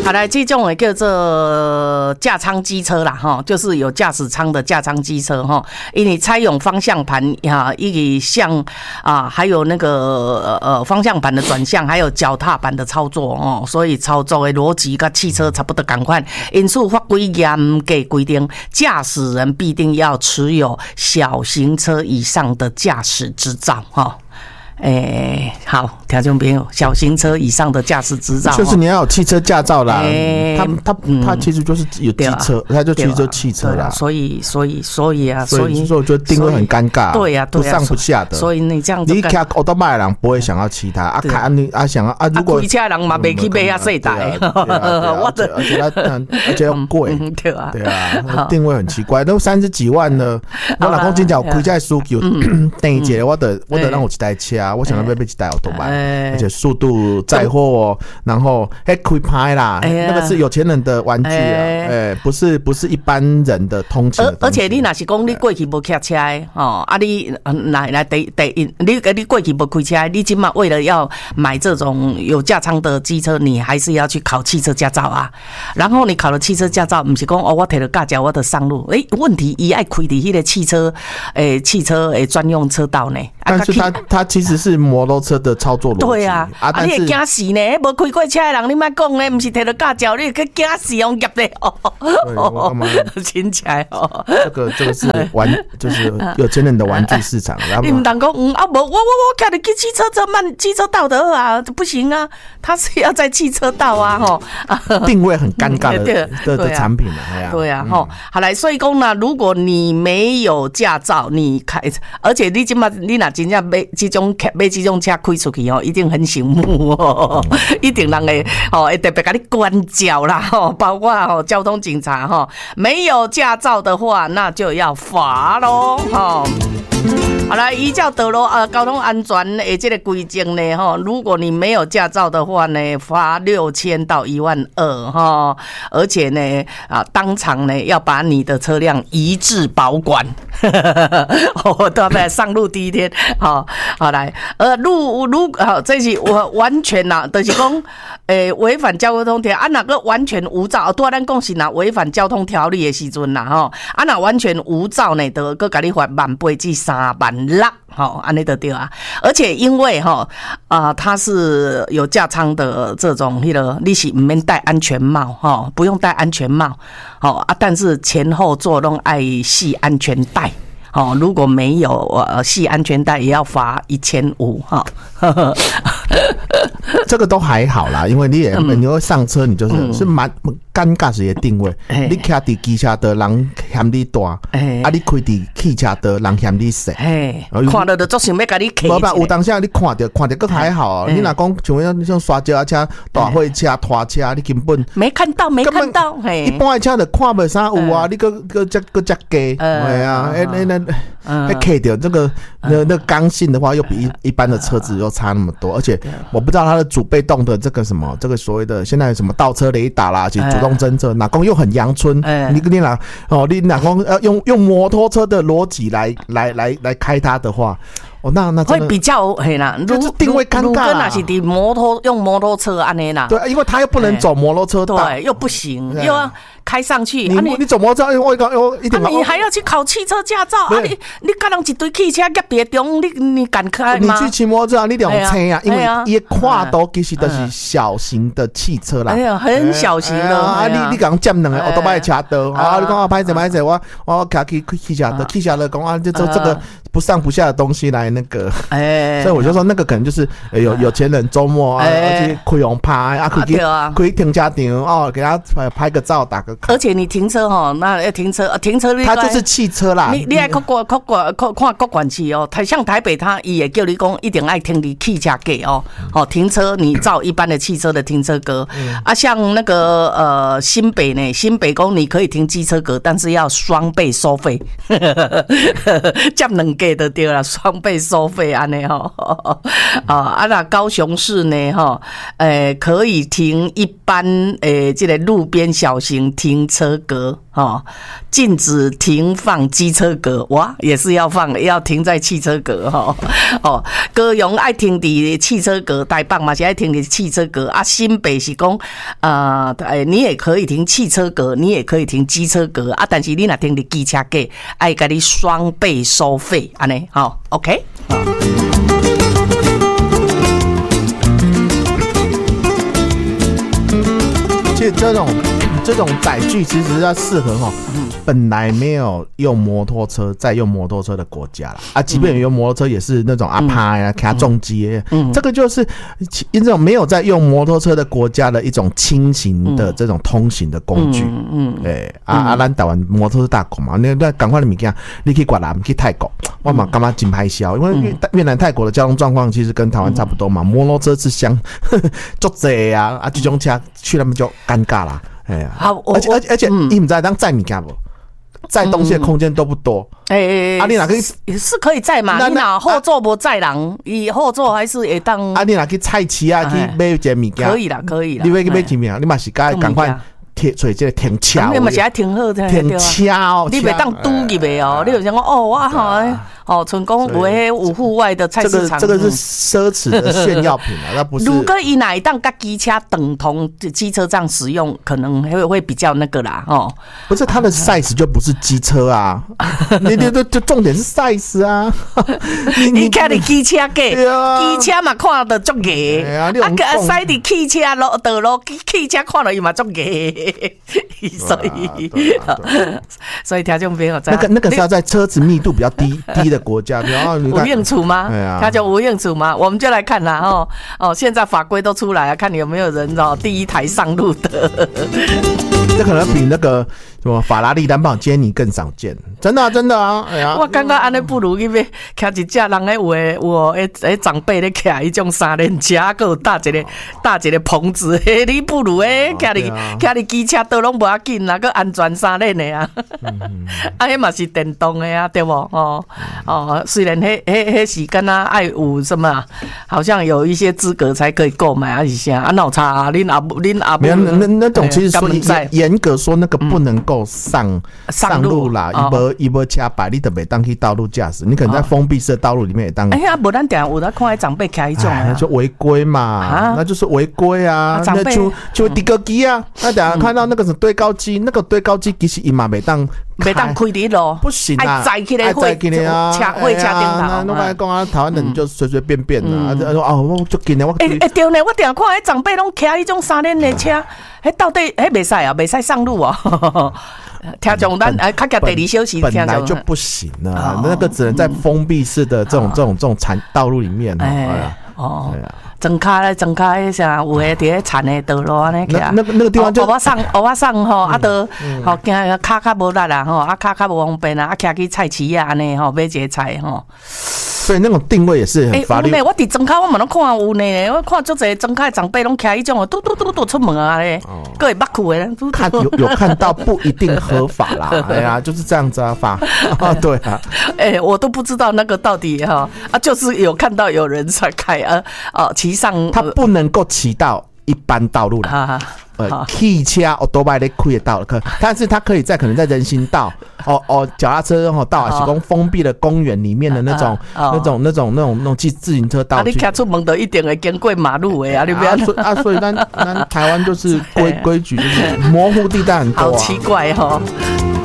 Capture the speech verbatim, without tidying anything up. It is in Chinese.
好来，这种也叫做架舱机车啦，哈，就是有驾驶舱的架舱机车哈，因为采用方向盘啊，一个向啊，还有那个呃方向盘的转向，还有脚踏板的操作哦，所以操作的逻辑跟汽车差不多同款。因此法规严格规定，驾驶人必定要持有小型车以上的驾驶执照哈。诶、欸，好，听众朋友，小型车以上的驾驶执照， 就是你要有汽车驾照啦。 欸、 他他他其实就是有机车，他、啊、就其实就汽车啦。 所以所以所以啊， 所以说我觉得定位很尴尬。 对呀、啊，对呀、啊， 不上不下的。 所以你这样子， 你开奥多麦的人不会想要骑它啊，开你啊想要啊，如果开车人嘛，没去买啊，这台， 我的，而且它而且又贵， 对啊， 对啊，定位很奇怪，都三十几万了。我老公真正开这司机，等一节我的我的让我骑台车，我想要买买一台。而且速度载货，然后还开拍啦，那个是有钱人的玩具啊，哎，不是不是一般人的通勤的东西。 而且你若是讲你过去无开车的哦，啊你来来第第你你过去无开车，你今嘛为了要买这种有架舱的机车，你还是要去考汽车驾照啊。然后你考了汽车驾照，不是讲哦我摕了驾照我得上路，哎，问题伊爱开伫迄个汽车诶汽车诶专用车道呢。 但是他他其实是摩托车的操作逻辑。 对啊，啊，啊你会惊死呢？无开过车的人，你莫讲呢，不是摕到驾照，你去惊死用业的哦。 我干嘛？ 听起来哦， 这个这个是玩，就是有钱人的玩具市场。 你唔当讲，嗯啊，无我我我开的去汽车这慢，汽车道的啊，不行啊，他是要在汽车道啊，吼。 定位很尴尬的的的产品啊， 对啊，吼，好来，所以讲呢，如果你没有驾照，你开，而且你今嘛你若真正买这种买这种车开出去哦，一定很醒目哦，一定人会哦会特别给你关照啦，吼，包括哦交通警察哈，没有驾照的话，那就要罚咯，吼。好了，依照道路呃交通安全的这个规定呢，哈，如果你没有驾照的话呢，罚六千到一万二哈，而且呢啊当场呢要把你的车辆移至保管，我对不对？上路第一天，好，好来，呃路路好，这是我完全呐，就是讲，诶违反交通条啊哪个完全无照，多咱讲是呐违反交通条例的时阵呐，哈，啊哪完全无照呢，就搁给你罚万八至三万。啦，好，安尼就对啊。而且因为哈啊，它是有架舱的这种，那个你是唔免戴安全帽哈，不用戴安全帽，好啊，但是前后座都爱系安全带。哦，如果没有呃系安全带，也要罚一千五哈。 这个都还好啦，因为你也、嗯、你会上车，你就是、嗯、是蛮尴尬时的定位。你开伫机车的人嫌你大，啊，你开伫汽车的人嫌你小。 看到就足想要甲你骑。 无吧，有当下你看到看到更还好、喔。你若讲像像刷脚车、大货车、拖车，你根本没看到，没看到。 一般的车就看不啥有啊，你个个只个只低，对啊，哎那那哎 K 掉这个那那刚性的话，又比一般的车子又差那么多，而且我不知道它的主被动的这个什么，这个所谓的现在什么倒车雷达啦，其实主动侦测，哪公又很阳春，你你哪哦，你哪公呃用用摩托车的逻辑来来来来开它的话。哦，那那会比较嘿啦， 就是定位尴尬啦。如果那是的摩托用摩托车安尼啦， 对，因为他又不能走摩托车道， 对，又不行，又要开上去。 你、啊、你, 你走摩托车，我讲我一点、 啊，你还要去考汽车驾照啊！你你干人一堆汽车夹在中，你你敢开吗？ 你去骑摩托车，你两车啊，因为伊跨都其实都是小型的汽车啦， 哎呀，很小型的啊！你你讲占两个奥多麦车道啊！你讲我拍者拍者，我我开去汽车的汽车的讲啊，就这这个不上不下的东西来那个。欸、所以我就说那个可能就是有有钱人周末啊，而且开红拍啊，可以可以停车场哦，给他拍个照打个卡。 而且你停车哈，那要停车，停车它就是汽车啦。 你你爱看国看国看看国管区哦，台像台北它也叫你讲一定爱停你汽车格哦，好停车你照一般的汽车的停车格、嗯、啊，像那个呃新北呢，新北公你可以停机车格，但是要双倍收费，占两格就对了，双倍收费安尼吼，啊，那高雄市呢，哈，诶，可以停一般诶，这个路边小型停。 停车格哦，禁止停放机车格，哇，也是要放，要停在汽车格哈哦。高雄爱停伫汽车格，台北嘛是爱停伫汽车格啊。新北是讲呃，哎，你也可以停汽车格，你也可以停机车格啊，但是你若停伫机车格，爱甲你双倍收费，安尼好 ，OK。 其实这种这种载具其实要适合哈，本来没有用摩托车再用摩托车的国家啦啊，即便有用摩托车也是那种阿趴呀、卡重机，嗯，这个就是这种没有在用摩托车的国家的一种轻型的这种通行的工具，嗯，哎啊啊，咱台湾摩托车大国嘛，那那赶快的物件，你去越南去泰国，我嘛干嘛真歹笑，因为越南泰国的交通状况其实跟台湾差不多嘛，摩托车是相足济啊啊，这种车去那边就尴尬啦。哎呀，好，而且而且而且，你们在当载物件不？载东西的空间都不多。哎、欸，啊，你哪可以是可以载嘛？你哪后座不载人，以后座还是会当。 啊，你哪去菜市啊？去买一件物件？ 可以啦，可以啦。 你买去买什么？你嘛是该赶快。停，所以这个停车， 你嘛是爱停好的， 停车哦， 你袂当堵入去哦。你有想讲哦，我好哦，成功有迄有户外的菜市场， 这个这个是奢侈的炫耀品啊，那不是。 如果伊哪一当跟机车等同机车这样使用，可能会会比较那个啦，哦。 不是它的 size 就不是机车啊，你你就就重点是 size 啊。 你你看你机车给机车嘛看得足个，啊，塞伫汽车路道路汽车看到伊嘛足个。所以，所以听众朋友， 那个那个是要在车子密度比较低低的国家，然后无用处吗？它叫无用处吗？我们就来看啦，哦哦，现在法规都出来了，看你有没有人哦，第一台上路的。 这可能比那个什么法拉利、兰博基尼更少见，真的、啊、真的啊！哎呀， 我感觉安尼不如去买骑一只人咧有诶有诶诶长辈咧骑迄种三轮车，还有搭一个搭一个棚子，嘿，你不如诶骑你骑你机车都拢无要紧啦，个安全三轮诶啊！啊，迄嘛是电动诶啊，对不？哦哦，虽然迄迄迄是敢若爱有什么，好像有一些资格才可以购买，还是啥啊？哪有差啊？恁阿恁阿没有那那种其实说严格说那个不能够上上路啦，一波一波车牌，你特别当去道路驾驶，你可能在封闭式的道路里面也当。 哎呀，无咱定有在看迄长辈骑迄种啊， 就违规嘛，那就是违规啊。那就就低高机啊，那等下看到那个什么堆高机，那个堆高机其实伊嘛袂当。 袂当开伫路， 不行啊！ 爱载起来会车会车顶头。 那我讲啊，台湾人就随随便便的，啊，说哦，我就紧的我。 哎哎，对呢，我定看迄长辈拢骑迄种三轮的车，迄到底迄袂使啊，袂使上路哦。听众咱哎，较加第二小时， 本来就不行啊，那个只能在封闭式的这种这种这种产道路里面。哎呀，哦。 庄卡咧，庄卡迄啥有诶，伫咧田诶道路安尼起啊， 那个那个地方就我上我上吼，啊都吼惊骹较无力啦吼，啊骹较无方便啦，啊骑去菜市啊安尼吼，买一个菜吼。 所以那种定位也是很法律。 诶，我伫庄卡我嘛拢看有呢，我看足侪庄卡长辈拢骑迄种，嘟嘟嘟嘟出门啊咧，各会捌去诶。 看有有看到不一定合法啦，哎呀，就是这样子啊法啊，对啊。 诶，我都不知道那个到底哈啊，就是有看到有人在开啊哦。骑上它不能够骑到一般道路了，呃，汽车哦多半咧开得到，可但是它可以在可能在人行道哦哦脚踏车哦道还是讲封闭的公园里面的那种那种那种那种那种自自行车道。 啊，你骑出门都一定会经过马路的啊，你不要啊，所以咱咱台湾就是规规矩就是模糊地带很多， 好奇怪哦。